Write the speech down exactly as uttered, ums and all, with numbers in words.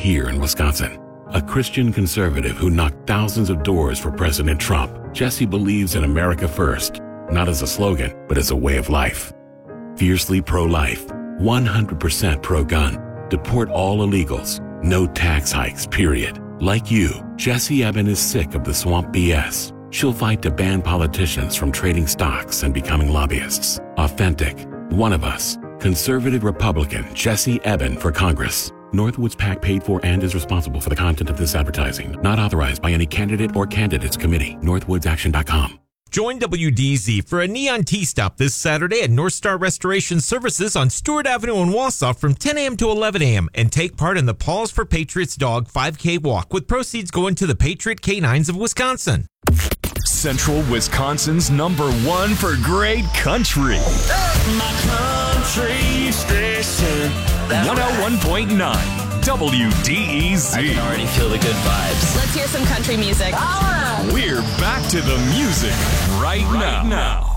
here in Wisconsin. A Christian conservative who knocked thousands of doors for President Trump, Jesse believes in America first, not as a slogan, but as a way of life. Fiercely pro-life, one hundred percent pro-gun, deport all illegals, no tax hikes, period. Like you, Jessie Eben is sick of the swamp B S. She'll fight to ban politicians from trading stocks and becoming lobbyists. Authentic, one of us, conservative Republican Jessie Eben for Congress. Northwoods PAC paid for and is responsible for the content of this advertising. Not authorized by any candidate or candidates committee. northwoods action dot com. Join W D Z for a neon tea stop this Saturday at North Star Restoration Services on Stewart Avenue in Wausau from ten a.m. to eleven a.m. and take part in the Paws for Patriots Dog five K walk with proceeds going to the Patriot Canines of Wisconsin. Central Wisconsin's number one for great country. My country station. one oh one point nine W D E Z. I can already feel the good vibes. Let's hear some country music. We're back to the music right, right now. now.